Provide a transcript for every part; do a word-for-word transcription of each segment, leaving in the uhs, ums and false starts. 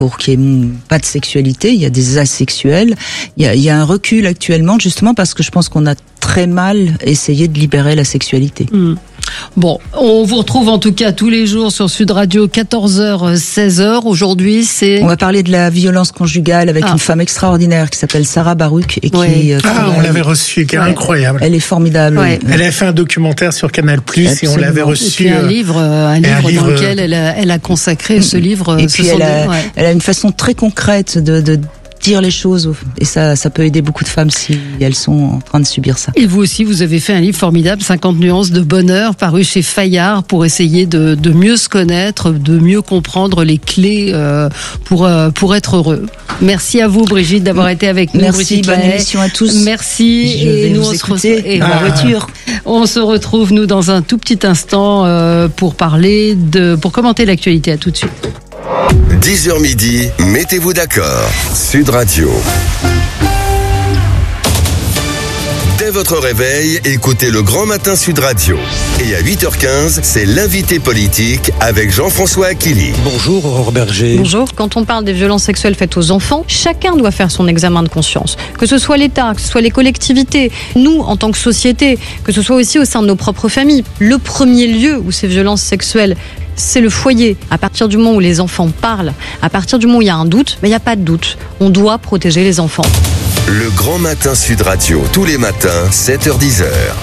pour qu'il n'y ait pas de sexualité. Il y a des asexuels. Il y a, il y a un recul actuellement, justement parce que je pense qu'on a très mal essayé de libérer la sexualité. Mmh. Bon, on vous retrouve en tout cas tous les jours sur Sud Radio, quatorze heures, seize heures. Aujourd'hui, c'est... On va parler de la violence conjugale avec ah. une femme extraordinaire qui s'appelle Sarah Baruch. Et qui, oui. Ah, on l'avait reçue, qui est ouais. incroyable. Elle est formidable. Ouais. Elle a fait un documentaire sur Canal plus, Absolument. Et on l'avait reçue. Et un livre, un livre, un livre dans lequel elle a, elle a consacré ce livre. Et puis elle a, ouais. elle a une façon très concrète de... de dire les choses, et ça, ça peut aider beaucoup de femmes si elles sont en train de subir ça. Et vous aussi, vous avez fait un livre formidable, cinquante nuances de bonheur, paru chez Fayard, pour essayer de, de mieux se connaître, de mieux comprendre les clés euh, pour, euh, pour être heureux. Merci à vous, Brigitte, d'avoir été avec nous. Merci, bonne émission à tous. Merci. Je et nous, on se retrouve et ah. ma voiture. On se retrouve, nous, dans un tout petit instant euh, pour parler de, pour commenter l'actualité. À tout de suite. dix heures midi, mettez-vous d'accord. Sud Radio. Dès votre réveil, écoutez le Grand Matin Sud Radio. Et à huit heures quinze, c'est l'invité politique avec Jean-François Aquili. Bonjour Aurore Berger. Bonjour. Quand on parle des violences sexuelles faites aux enfants, chacun doit faire son examen de conscience. Que ce soit l'État, que ce soit les collectivités, nous en tant que société, que ce soit aussi au sein de nos propres familles. Le premier lieu où ces violences sexuelles, c'est le foyer. À partir du moment où les enfants parlent, à partir du moment où il y a un doute, mais il n'y a pas de doute. On doit protéger les enfants. Le Grand Matin Sud Radio, tous les matins, sept heures dix heures.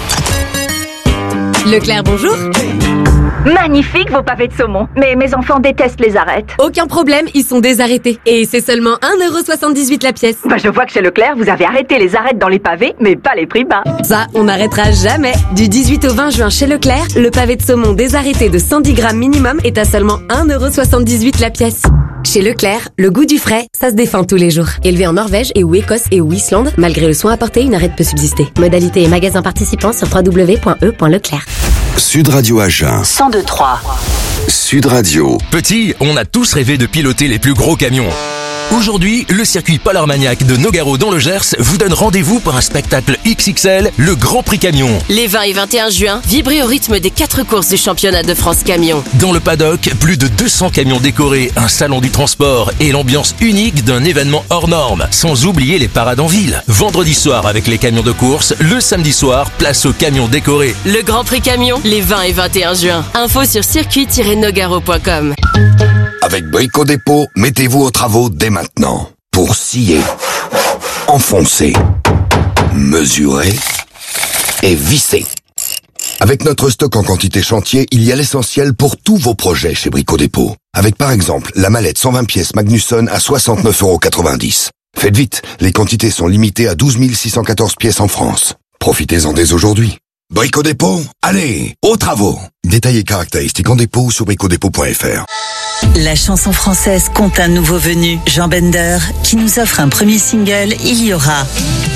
Leclerc, bonjour. Magnifique vos pavés de saumon. Mais mes enfants détestent les arêtes. Aucun problème, ils sont désarrêtés. Et c'est seulement un euro soixante-dix-huit la pièce. Bah je vois que chez Leclerc, vous avez arrêté les arêtes dans les pavés, mais pas les prix bas. Ça, on n'arrêtera jamais. Du dix-huit au vingt juin chez Leclerc, le pavé de saumon désarrêté de cent dix grammes minimum est à seulement un euro soixante-dix-huit la pièce. Chez Leclerc, le goût du frais, ça se défend tous les jours. Élevé en Norvège et ou Écosse et ou Islande, malgré le soin apporté, une arête peut subsister. Modalité et magasins participants sur w w w point e point leclerc. Sud Radio Agen. cent deux trois. Sud Radio. Petit, on a tous rêvé de piloter les plus gros camions. Aujourd'hui, le circuit Paul Armagnac de Nogaro dans le Gers vous donne rendez-vous pour un spectacle X X L, le Grand Prix Camion. Les vingt et vingt et un juin, vibrez au rythme des quatre courses du championnat de France Camion. Dans le paddock, plus de deux cents camions décorés, un salon du transport et l'ambiance unique d'un événement hors norme. Sans oublier les parades en ville. Vendredi soir avec les camions de course, le samedi soir, place aux camions décorés. Le Grand Prix Camion, les vingt et vingt et un juin. Info sur circuit tiret nogaro point com. Avec Brico Dépôt, mettez-vous aux travaux dès maintenant. Pour scier, enfoncer, mesurer et visser. Avec notre stock en quantité chantier, il y a l'essentiel pour tous vos projets chez Brico Dépôt. Avec par exemple la mallette cent vingt pièces Magnusson à soixante-neuf euros quatre-vingt-dix. Faites vite, les quantités sont limitées à douze mille six cent quatorze pièces en France. Profitez-en dès aujourd'hui. Brico Dépôt, allez, aux travaux. Détails et caractéristiques en dépôt ou sur brico dépôt point f r. La chanson française compte un nouveau venu, Jean Bender, qui nous offre un premier single, Il y aura.